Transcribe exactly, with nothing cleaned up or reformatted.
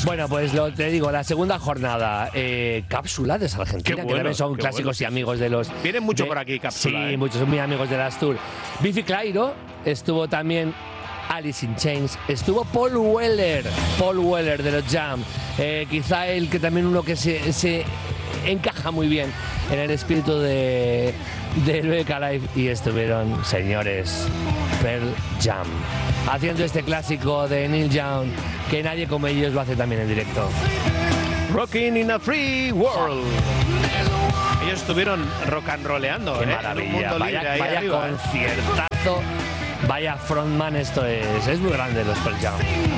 Bueno, pues lo, te digo, la segunda jornada, eh, Cápsula de Argentina, Qué que bueno, también son qué clásicos bueno. y amigos de los... Vienen mucho de- por aquí, Cápsula. Sí, ¿eh? muchos, son muy amigos de las Tour. Biffy Clyro, estuvo también Alice in Chains, estuvo Paul Weller, Paul Weller de los Jam, eh, quizá el que también uno que se, se encaja muy bien en el espíritu de, de Eureka Live, y estuvieron, señores, Pearl Jam, haciendo este clásico de Neil Young, que nadie como ellos lo hace también en directo. Rocking in a Free World. Ellos estuvieron rock and rolleando. Qué ¿eh? maravilla, En un mundo vaya, libre ahí vaya arriba, ¿eh? conciertazo, vaya frontman, esto es, es muy grande los Pearl Jam.